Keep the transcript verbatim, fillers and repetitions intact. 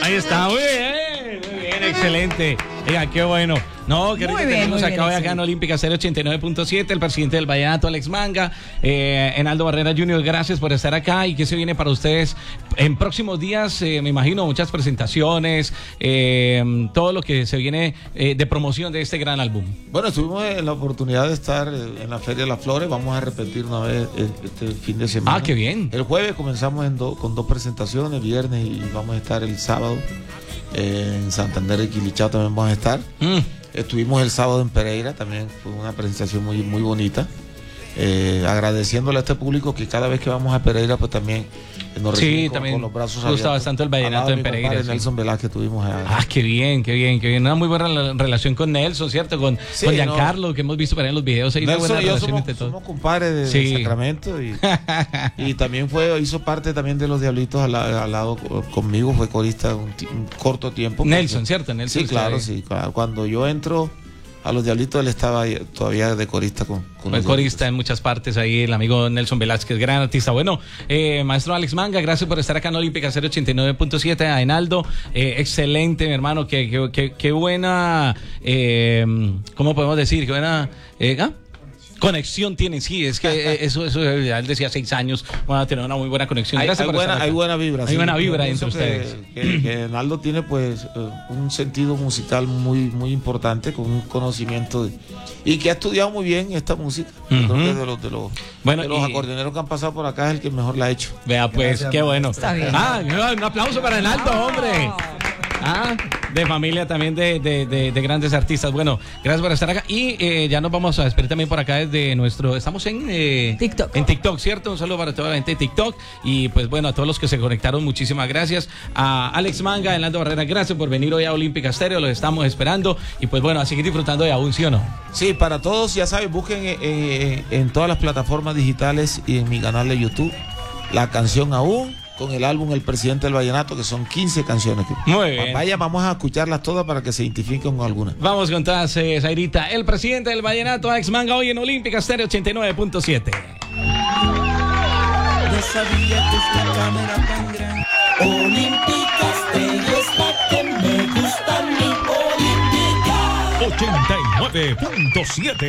Ahí está, muy bien, muy bien, excelente. Oiga, qué bueno. No, creo que bien, tenemos muy acá hoy bien, acá en Olímpica Stereo ochenta y nueve punto siete, el presidente del Vallenato, Alex Manga, eh, Enaldo Barrera junior, gracias por estar acá. ¿Y qué se viene para ustedes en próximos días? Eh, me imagino muchas presentaciones, eh, todo lo que se viene eh, de promoción de este gran álbum. Bueno, tuvimos la oportunidad de estar en la Feria de las Flores, vamos a repetir una vez este fin de semana. Ah, qué bien. El jueves comenzamos en do, con dos presentaciones, viernes, y vamos a estar el sábado eh, en Santander y Quilichao también vamos a estar. Mm. Estuvimos el sábado en Pereira, también fue una presentación muy, muy bonita. Eh, agradeciéndole a este público que cada vez que vamos a Pereira, pues también nos reciben sí, con, también con los brazos gusta abiertos. bastante el vallenato en Pereira. Sí. Nelson Velázquez tuvimos allá. Ah, qué bien, qué bien, qué bien. Una muy buena relación con Nelson, ¿cierto? Con, sí, con Giancarlo, no. que hemos visto para en los videos. Hay Nelson una buena y yo relación somos, entre todos. somos compadres de, sí. de Sacramento y, y también fue hizo parte también de los Diablitos al, al lado conmigo, fue corista un, un corto tiempo. Nelson, porque, ¿cierto? Nelson. Sí, claro, sí. Cuando yo entro a los Diablitos, él estaba todavía de corista con, con el corista en muchas partes ahí, el amigo Nelson Velázquez, gran artista. Bueno, eh, maestro Alex Manga, gracias por estar acá en Olímpica Stereo ochenta y nueve punto siete. A Enaldo, eh, excelente, mi hermano, qué que, que, que buena, eh, ¿cómo podemos decir? Qué buena, eh, ¿ah? conexión tienen, sí, es que eso, eso él decía seis años, van a tener una muy buena conexión. Hay, Gracias hay, por buena, estar acá. hay buena vibra. Hay sí, buena vibra entre que, ustedes. Que, que Enaldo tiene pues un sentido musical muy, muy importante, con un conocimiento de, y que ha estudiado muy bien esta música. Uh-huh. Creo que de los, de los, bueno, de los y, acordeoneros que han pasado por acá es el que mejor la ha hecho. Vea pues, gracias, qué bueno. Está bien. Ah, un aplauso para Enaldo, oh. hombre. Ah, de familia también de, de, de, de grandes artistas. Bueno, gracias por estar acá. Y eh, ya nos vamos a despedir también por acá desde nuestro... Estamos en... Eh, TikTok. En TikTok, ¿cierto? Un saludo para toda la gente de TikTok. Y pues bueno, a todos los que se conectaron, muchísimas gracias. A Alex Manga, Enaldo Barrera, gracias por venir hoy a Olímpica Stereo. Los estamos esperando. Y pues bueno, a seguir disfrutando de aún, ¿sí o no? Sí, para todos, ya saben, busquen en, en, en todas las plataformas digitales y en mi canal de YouTube la canción Aún, con el álbum El Presidente del Vallenato, que son quince canciones. Muy bien. Vaya, vamos a escucharlas todas para que se identifiquen con algunas. Vamos con todas, eh, Zairita. El Presidente del Vallenato, Alex Manga, hoy en Olímpica Stereo ochenta y nueve punto siete. No sabía que esta cámara tan grande. Olímpica Stereo es la que me gusta a mí. Olímpica ochenta y nueve punto siete.